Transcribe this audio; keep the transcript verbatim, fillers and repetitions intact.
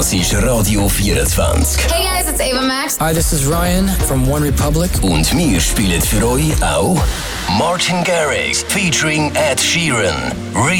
Das ist Radio vierundzwanzig. Hey guys, it's Ava Max. Hi, this is Ryan from One Republic. Und wir spielen für euch auch Martin Garrix featuring Ed Sheeran.